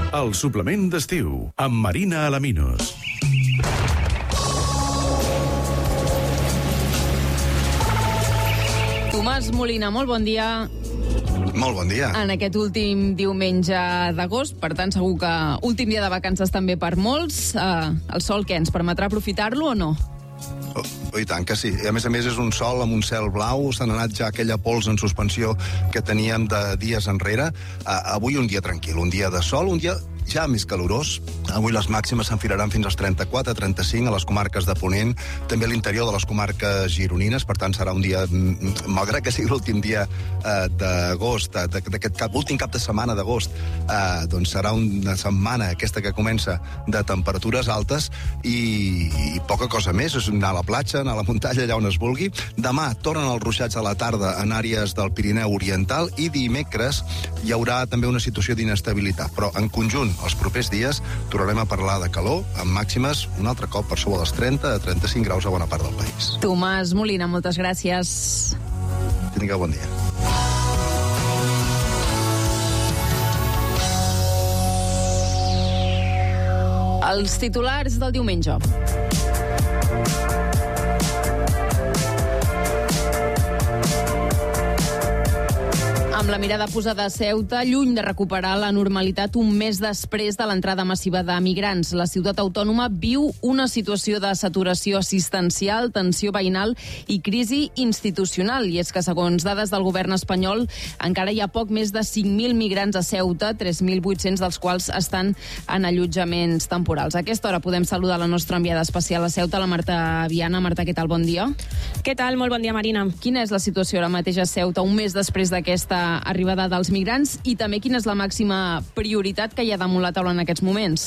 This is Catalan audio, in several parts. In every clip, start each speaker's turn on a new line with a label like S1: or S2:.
S1: El suplement d'estiu, amb Marina Alaminos.
S2: Tomàs Molina, molt bon dia.
S3: Molt bon dia.
S2: En aquest últim diumenge d'agost, per tant, segur que últim dia de vacances també per molts. El sol, què, ens permetrà aprofitar-lo o no?
S3: I tant que sí. A més, és un sol amb un cel blau. S'han anat ja aquella pols en suspensió que teníem de dies enrere. Avui un dia tranquil, un dia de sol, un dia ja més calorós. Avui les màximes s'enfilaran fins als 34-35 a les comarques de Ponent, també a l'interior de les comarques gironines, per tant serà un dia, malgrat que sigui l'últim dia d'agost, d'aquest últim cap de setmana d'agost, doncs serà una setmana aquesta que comença de temperatures altes i poca cosa més, és anar a la platja, anar a la muntanya, allà on es vulgui. Demà tornen els ruixats a la tarda en àrees del Pirineu Oriental i dimecres hi haurà també una situació d'inestabilitat, però en conjunt els propers dies tornarem a parlar de calor, amb màximes un altre cop per sobre dels 30 a 35 graus a bona part del país.
S2: Tomàs Molina, moltes gràcies.
S3: Tingueu bon dia.
S2: Els titulars del diumenge. Amb la mirada posada a Ceuta, lluny de recuperar la normalitat un mes després de l'entrada massiva de migrants. La ciutat autònoma viu una situació de saturació assistencial, tensió veïnal i crisi institucional. I és que, segons dades del govern espanyol, encara hi ha poc més de 5.000 migrants a Ceuta, 3.800 dels quals estan en allotjaments temporals. A aquesta hora podem saludar la nostra enviada especial a Ceuta, la Marta Viana. Marta, què tal? Bon dia.
S4: Què tal? Molt bon dia, Marina.
S2: Quina és la situació ara mateix a Ceuta, un mes després d'aquesta arribada dels migrants, i també quina és la màxima prioritat que hi ha damunt la taula en aquests moments?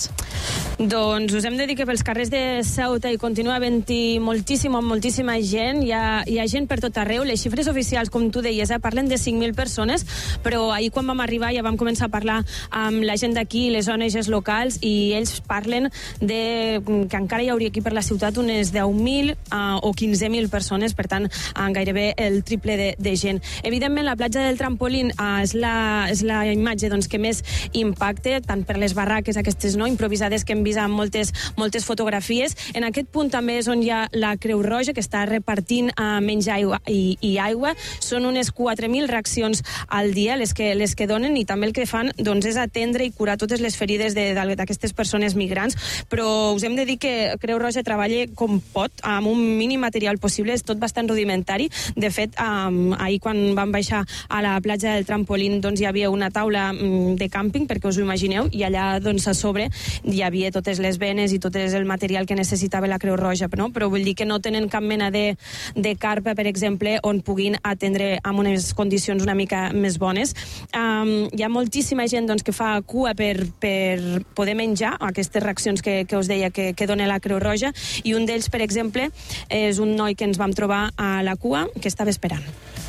S4: Doncs us hem de dir que pels carrers de Ceuta hi continua havent-hi moltíssima gent. Hi ha gent per tot arreu. Les xifres oficials, com tu deies, parlen de 5.000 persones, però ahir quan vam arribar ja vam començar a parlar amb la gent d'aquí, les ONGs locals, i ells parlen de que encara hi hauria aquí per la ciutat unes 10.000 o 15.000 persones, per tant, gairebé el triple de gent. Evidentment, la platja del Trampolín és la imatge que més impacta, tant per les barraques aquestes improvisades que hem vist en moltes fotografies. En aquest punt també és on hi ha la Creu Roja, que està repartint menjar i aigua. Són unes 4.000 reaccions al dia les que donen, i també el que fan és atendre i curar totes les ferides d'aquestes persones migrants. Però us hem de dir que Creu Roja treballa com pot, amb un mínim material possible, és tot bastant rudimentari. De fet, ahir quan vam baixar a la platja del Trampolín hi havia una taula de càmping, perquè us ho imagineu, i allà a sobre hi havia totes les benes i tot el material que necessitava la Creu Roja, però vull dir que no tenen cap mena de carpa, per exemple, on puguin atendre amb unes condicions una mica més bones. Hi ha moltíssima gent que fa cua per poder menjar aquestes reaccions que us deia que dona la Creu Roja, i un d'ells, per exemple, és un noi que ens vam trobar a la cua que estava esperant.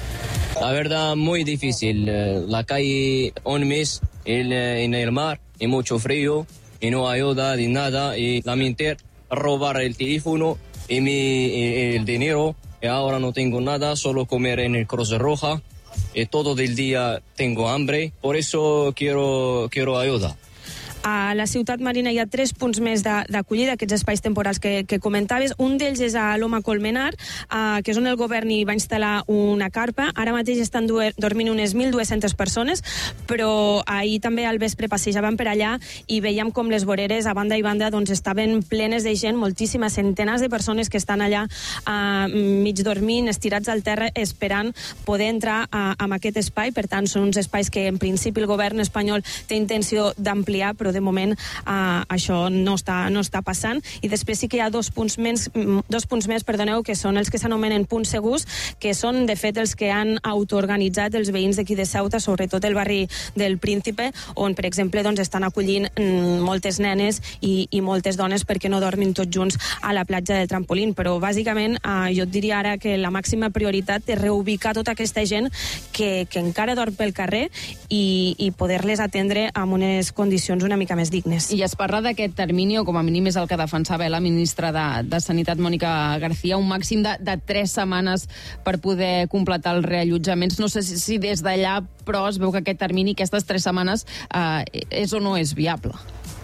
S5: La verdad, muy difícil. La calle un mes en el mar y mucho frío y no ayuda de nada. Y lamenté robar el teléfono y el dinero. Y ahora no tengo nada, solo comer en el Cruz Roja. Y todo el día tengo hambre, por eso quiero ayuda.
S4: A la ciutat, Marina, hi ha 3 punts més d'acollida, aquests espais temporals que comentaves. Un d'ells és a Loma Colmenar, que és on el govern hi va instal·lar una carpa. Ara mateix estan dormint unes 1.200 persones, però ahir també al vespre passejàvem per allà i veiem com les voreres a banda i banda estaven plenes de gent, moltíssimes, centenars de persones que estan allà mig dormint, estirats al terra, esperant poder entrar en aquest espai. Per tant, són uns espais que en principi el govern espanyol té intenció d'ampliar, però de moment això no està passant. I després sí que hi ha dos punts més, que són els que s'anomenen punts segurs, que són de fet els que han autoorganitzat els veïns d'aquí de Ceuta, sobretot el barri del Príncipe, on per exemple estan acollint moltes nenes i moltes dones perquè no dormin tots junts a la platja del Trampolín. Però bàsicament jo et diria ara que la màxima prioritat és reubicar tota aquesta gent que encara dorm pel carrer i poder-les atendre amb unes condicions una mica més dignes.
S2: I es parla d'aquest termini, o com a mínim és el que defensava la ministra de Sanitat, Mònica García, un màxim de 3 setmanes per poder completar els reallotjaments. No sé si des d'allà, però es veu que aquest termini, aquestes 3 setmanes, és o no és viable.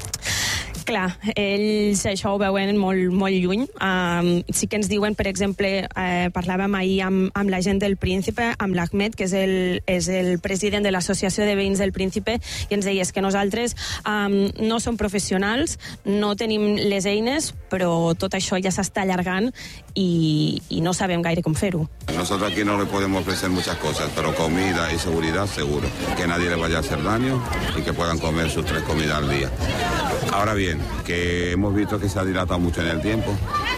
S4: Clar, ells això ho veuen molt, molt lluny. Sí que ens diuen, per exemple, parlàvem ahir amb la gent del Príncipe, amb l'Ahmed, que és el president de l'Associació de Veïns del Príncipe, i ens deia que nosaltres no som professionals, no tenim les eines, però tot això ja s'està allargant i no sabem gaire com fer-ho.
S6: Nosotros aquí no le podemos ofrecer muchas cosas, pero comida y seguridad seguro. Que nadie le vaya a hacer daño y que puedan comer sus 3 comidas al día. Ahora bien, que hemos visto que se ha dilatado mucho en el tiempo.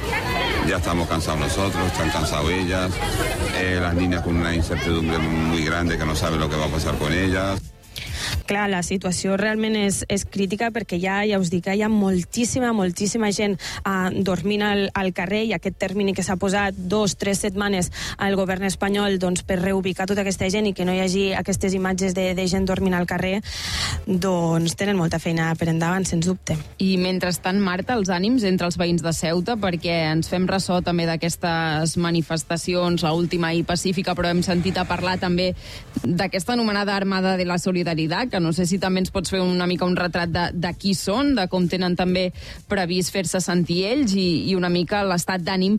S6: Ya estamos cansados nosotros, están cansados ellas, las niñas con una incertidumbre muy grande que no saben lo que va a pasar con ellas.
S4: Clar, la situació realment és crítica perquè ja us dic que hi ha moltíssima gent dormint al carrer, i aquest termini que s'ha posat 2-3 setmanes al govern espanyol per reubicar tota aquesta gent i que no hi hagi aquestes imatges de gent dormint al carrer, doncs tenen molta feina per endavant, sens dubte.
S2: I mentrestant, Marta, els ànims entre els veïns de Ceuta, perquè ens fem ressò també d'aquestes manifestacions, l'última ahir pacífica, però hem sentit a parlar també d'aquesta anomenada Armada de la Solidaritat, que no sé si també ens pots fer una mica un retrat de qui són, de com tenen també previst fer-se sentir ells i una mica l'estat d'ànim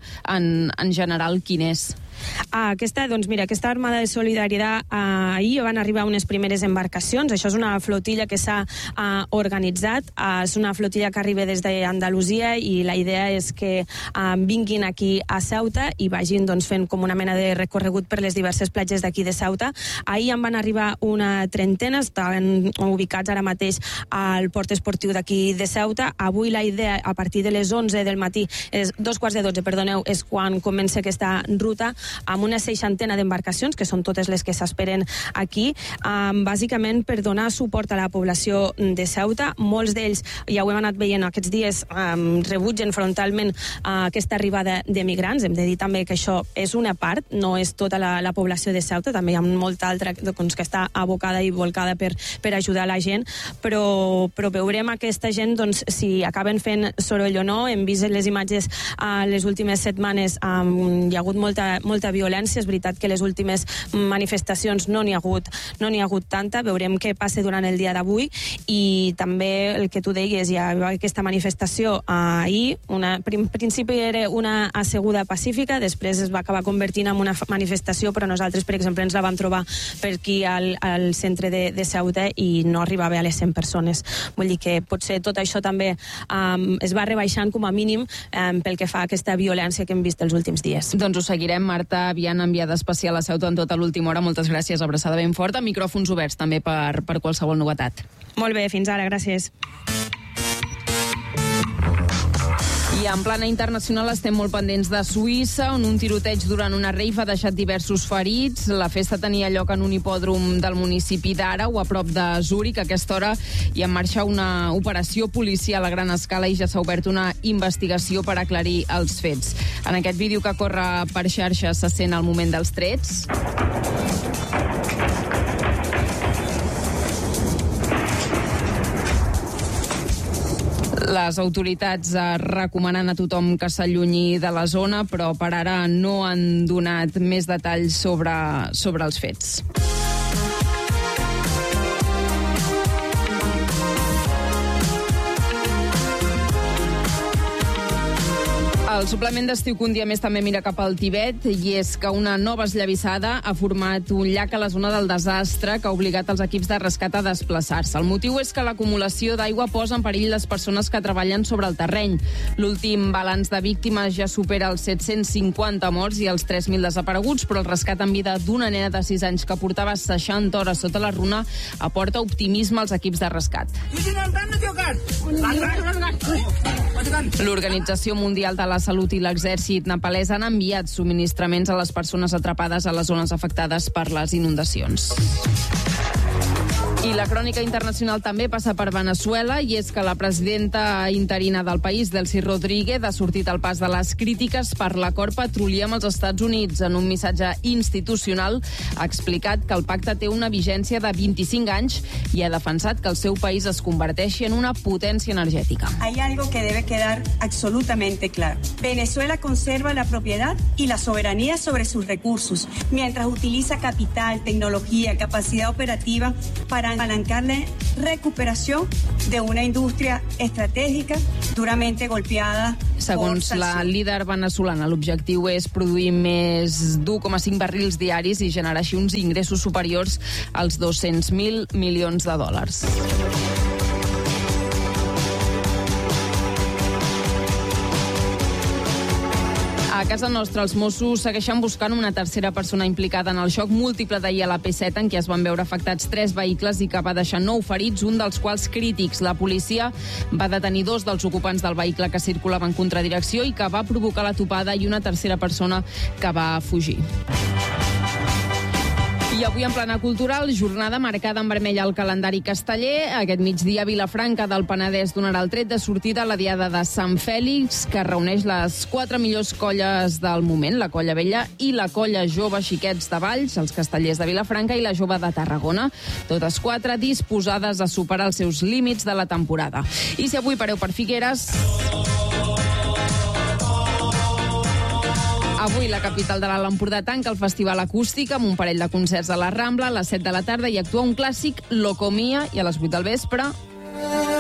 S2: en general quin és.
S4: Aquesta Armada de Solidaritat, ahir van arribar unes primeres embarcacions. Això és una flotilla que s'ha organitzat, és una flotilla que arriba des d'Andalusia, i la idea és que vinguin aquí a Ceuta i vagin fent com una mena de recorregut per les diverses platges d'aquí de Ceuta. Ahir en van arribar una trentena, estaven ubicats ara mateix al port esportiu d'aquí de Ceuta. Avui la idea, a partir de les 11 del matí, 2:45, perdoneu, és quan comença aquesta ruta, amb una 60 d'embarcacions, que són totes les que s'esperen aquí, bàsicament per donar suport a la població de Ceuta. Molts d'ells, ja ho hem anat veient aquests dies, rebutgen frontalment aquesta arribada de migrants. Hem de dir també que això és una part, no és tota la població de Ceuta, també hi ha molta altra que està abocada i volcada per ajudar la gent, però veurem aquesta gent si acaben fent soroll o no. Hem vist les imatges les últimes setmanes, hi ha hagut molta violència. És veritat que les últimes manifestacions no n'hi ha hagut tanta. Veurem què passa durant el dia d'avui. I també el que tu deies, hi ha aquesta manifestació ahir, en principi era una asseguda pacífica, després es va acabar convertint en una manifestació, però nosaltres, per exemple, ens la vam trobar per aquí al centre de Ceuta i no arribava a les 100 persones. Vull dir que potser tot això també es va rebaixant com a mínim pel que fa a aquesta violència que hem vist els últims dies.
S2: Doncs ho seguirem. Marta Vian, enviada especial a Ceuta en tota l'última hora. Moltes gràcies, abraçada ben forta. Micròfons oberts també per qualsevol novetat.
S4: Molt bé, fins ara, gràcies.
S2: I en plana internacional estem molt pendents de Suïssa, on un tiroteig durant una rave ha deixat diversos ferits. La festa tenia lloc en un hipòdrom del municipi d'Arau, a prop de Zúrich. A aquesta hora hi ha en marxa una operació policial a gran escala i ja s'ha obert una investigació per aclarir els fets. En aquest vídeo que corre per xarxes se sent el moment dels trets. Les autoritats recomanen a tothom que s'allunyi de la zona, però per ara no han donat més detalls sobre els fets. El suplement d'estiu que un dia més també mira cap al Tibet, i és que una nova esllavissada ha format un llac a la zona del desastre que ha obligat els equips de rescat a desplaçar-se. El motiu és que l'acumulació d'aigua posa en perill les persones que treballen sobre el terreny. L'últim balanç de víctimes ja supera els 750 morts i els 3.000 desapareguts, però el rescat en vida d'una nena de 6 anys que portava 60 hores sota la runa aporta optimisme als equips de rescat. L'Organització Mundial de la Salut i l'Exèrcit nepalès han enviat subministraments a les persones atrapades a les zones afectades per les inundacions. I la crònica internacional també passa per Veneçuela, i és que la presidenta interina del país, Delcy Rodríguez, ha sortit al pas de les crítiques per l'acord petrolier amb els Estats Units. En un missatge institucional ha explicat que el pacte té una vigència de 25 anys i ha defensat que el seu país es converteixi en una potència energètica.
S7: Hay algo que debe quedar absolutamente claro. Venezuela conserva la propiedad y la soberanía sobre sus recursos, mientras utiliza capital, tecnología, capacidad operativa para apalancar la recuperació d'una indústria estratègica durament golpeada.
S2: Segons la líder venezolana, l'objectiu és produir més d'1,5 barrils diaris i generar així uns ingressos superiors als 200.000 milions de dòlars. A casa nostra, els Mossos segueixen buscant una tercera persona implicada en el xoc múltiple d'ahir a la P7, en què es van veure afectats 3 vehicles i que va deixar 9 ferits, un dels quals crítics. La policia va detenir 2 dels ocupants del vehicle que circulava en contradirecció i que va provocar la topada, i una tercera persona que va fugir. I avui en plana cultural, jornada marcada en vermell al calendari casteller. Aquest migdia, Vilafranca del Penedès donarà el tret de sortida a la Diada de Sant Fèlix, que reuneix les 4 millors colles del moment, la Colla Vella i la Colla Jove Xiquets de Valls, els castellers de Vilafranca i la Jove de Tarragona. Totes 4 disposades a superar els seus límits de la temporada. I si avui pareu per Figueres... Avui la capital de l'Alt Empordà tanca el Festival Acústic amb un parell de concerts a la Rambla a les 7 de la tarda i actua un clàssic, Locomia, i a les 8 del vespre